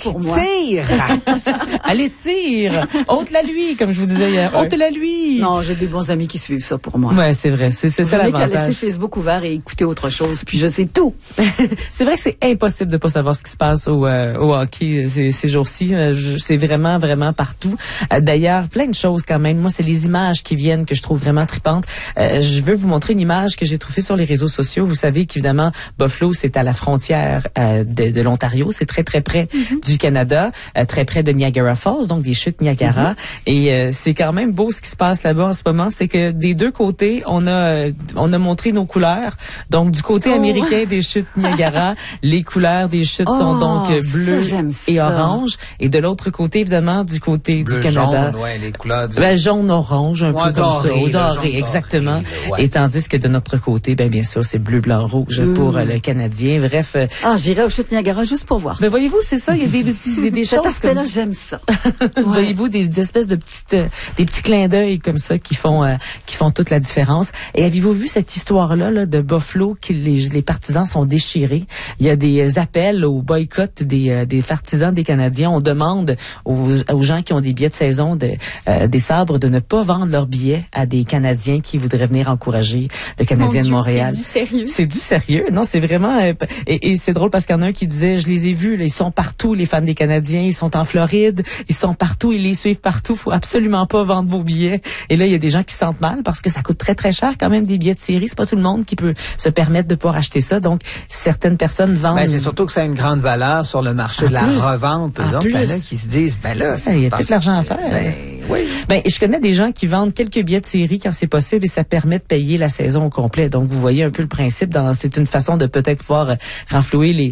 pour moi. Tire! Allez, tire! Ôte-la lui, comme je vous disais hier. Ôte-la lui! Non, j'ai des bons amis qui suivent ça pour moi. Ouais, c'est vrai. C'est ça l'avantage. Qu'à laisser Facebook ouvert et écouter autre chose, puis je sais tout. C'est vrai que c'est impossible de pas savoir ce qui se passe au hockey ces jours-ci. C'est vraiment, vraiment partout. D'ailleurs, plein de choses quand même. Moi, c'est les images qui viennent que je trouve vraiment tripantes. Je veux vous montrer une image que j'ai trouvée sur les réseaux sociaux. Vous savez qu'évidemment, Buffalo, c'est à la frontière de l'Ontario. C'est très, très près du Canada, très près de Niagara Falls, donc des chutes Niagara. Et c'est quand même beau ce qui se passe là-bas en ce moment. C'est que des deux côtés, on a montré nos couleurs. Donc, du côté américain des chutes Niagara, les couleurs des chutes sont donc bleues et oranges. Et de l'autre côté, évidemment, du côté du Canada. Jaune, ouais, les couleurs jaune-orange, un peu comme ça. Doré, exactement. Ouais. Et tandis que de notre côté, bien sûr, c'est bleu, blanc, rouge pour le Canadien. Bref. J'irai aux chutes Niagara juste pour voir. Ben voyez-vous, c'est ça. Il y a des Cet choses aspect-là, j'aime ça. Voyez-vous, des espèces de des petits clins d'œil comme ça qui font toute la différence. Et avez-vous vu cette histoire-là de Buffalo que les partisans sont déchirés? Il y a des appels au boycott des partisans des Canadiens. On demande aux gens qui ont des billets de saison des Sabres de ne pas vendre leurs billets à des Canadiens qui voudraient venir encourager le Canadien de Montréal. C'est du sérieux. C'est du sérieux. Non, c'est vraiment... Et c'est drôle parce qu'il y en a un qui disait, je les ai vus, là, ils sont partout, les fans des Canadiens, ils sont en Floride, ils sont partout, ils les suivent partout, faut absolument pas vendre vos billets. Et là, il y a des gens qui se sentent mal parce que ça coûte très, très cher quand même des billets de série. C'est pas tout le monde qui peut se permettre de pouvoir acheter ça. Donc, certaines personnes vendent... Ben, c'est surtout que ça a une grande valeur sur le marché de la revente. Donc, il y en a qui se disent, ben là... Il y a peut-être l'argent à faire. Oui. Ben, je connais des gens qui vendent quelques billets de série quand c'est possible et ça permet de payer la saison au complet. Donc, vous voyez un peu le principe. C'est une façon de peut-être pouvoir renflouer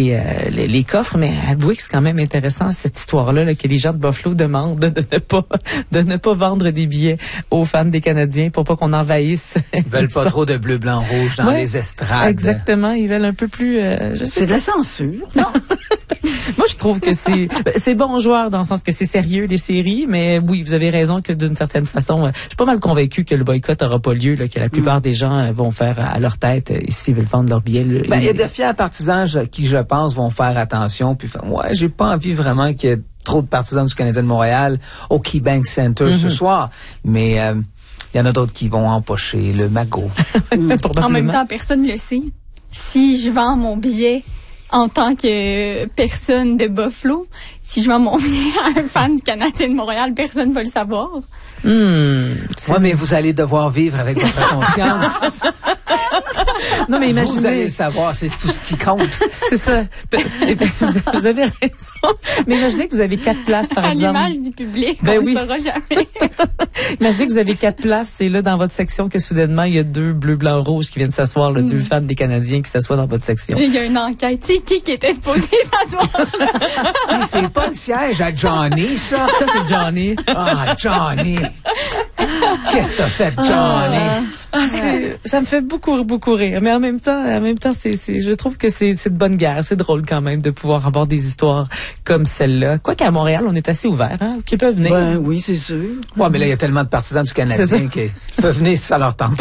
les coffres. Mais avouez que c'est quand même intéressant cette histoire-là que les gens de Buffalo demandent de ne pas vendre des billets aux fans des Canadiens pour pas qu'on envahisse. Ils veulent pas trop de bleu, blanc, rouge dans les estrades. Exactement. Ils veulent un peu plus... c'est de la censure. Non. Moi, je trouve que c'est bon joueur dans le sens que c'est sérieux, les séries, mais oui, vous avez raison que d'une certaine façon, je suis pas mal convaincu que le boycott aura pas lieu, que la plupart des gens vont faire à leur tête s'ils veulent vendre leurs billets. Il y a de fiers partisans qui, je pense, vont faire attention, puis j'ai pas envie vraiment qu'il y ait trop de partisans du Canadien de Montréal au KeyBank Center ce soir, mais il y en a d'autres qui vont empocher le magot. En même temps, personne ne le sait. Si je vends mon billet en tant que personne de Buffalo, si je vends mon billet à un fan du Canadien de Montréal, personne ne va le savoir. Ouais, mais vous allez devoir vivre avec votre conscience. Non, mais imaginez. Vous allez le savoir, c'est tout ce qui compte. C'est ça. Vous avez raison. Mais imaginez que vous avez 4 places, par exemple. À l'image du public, on ne saura jamais. Imaginez que vous avez 4 places et là, dans votre section, que soudainement, il y a 2 bleus, blancs, rouges qui viennent s'asseoir, 2 fans des Canadiens qui s'assoient dans votre section. Il y a une enquête. Tu sais, qui était supposé s'asseoir là? Mais c'est pas le siège à Johnny, ça. Ça, c'est Johnny. Ah, Johnny. Qu'est-ce que t'as fait, Johnny? Ça me fait beaucoup rire. Mais en même temps, je trouve que c'est de bonne guerre. C'est drôle quand même de pouvoir avoir des histoires comme celle-là. Quoiqu'à Montréal, on est assez ouvert, qui peuvent venir. Ben oui, c'est sûr. Ouais, mais là, il y a tellement de partisans du Canadien qui peuvent venir si ça leur tente.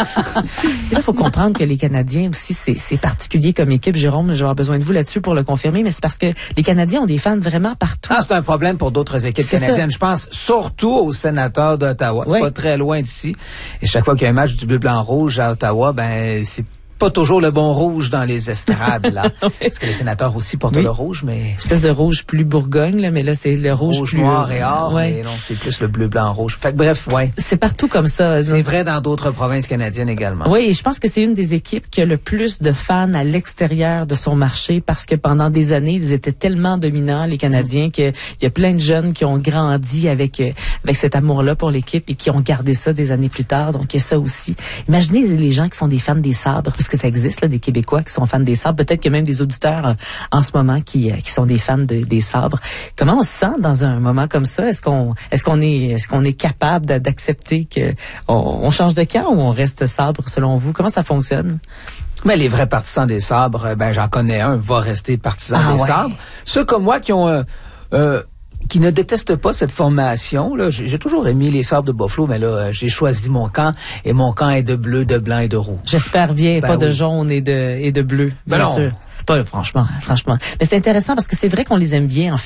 Il faut comprendre que les Canadiens aussi, c'est particulier comme équipe. Jérôme, je vais avoir besoin de vous là-dessus pour le confirmer, mais c'est parce que les Canadiens ont des fans vraiment partout. C'est un problème pour d'autres équipes canadiennes. Je pense surtout aux Sénateurs d'Ottawa. C'est pas très loin d'ici. Et chaque fois qu'il y a un match du bleu, blanc, rouge à Ottawa, c'est pas toujours le bon rouge dans les estrades, là. Parce que les Sénateurs aussi portent le rouge, mais... Une espèce de rouge plus Bourgogne, là, mais là, c'est le rouge plus... noir et or, mais non, c'est plus le bleu, blanc, rouge. Fait que bref, c'est partout comme ça. C'est vrai dans d'autres provinces canadiennes également. Oui, et je pense que c'est une des équipes qui a le plus de fans à l'extérieur de son marché parce que pendant des années, ils étaient tellement dominants, les Canadiens, qu'il y a plein de jeunes qui ont grandi avec cet amour-là pour l'équipe et qui ont gardé ça des années plus tard. Donc, il y a ça aussi. Imaginez les gens qui sont des fans des Sabres, parce que ça existe, là, des Québécois qui sont fans des Sabres. Peut-être qu'il y a même des auditeurs en ce moment qui sont des fans des Sabres. Comment on se sent dans un moment comme ça? Est-ce qu'on est capable d'accepter que on change de camp ou on reste Sabre selon vous? Comment ça fonctionne? Mais les vrais partisans des Sabres, j'en connais un, va rester partisan des Sabres. Ceux comme moi qui ont qui ne détestent pas cette formation, là, j'ai toujours aimé les Sabres de Buffalo, mais là, j'ai choisi mon camp, et mon camp est de bleu, de blanc et de rouge. J'espère bien, pas de jaune et de bleu, bien sûr. Pas, franchement. Mais c'est intéressant parce que c'est vrai qu'on les aime bien, en fait.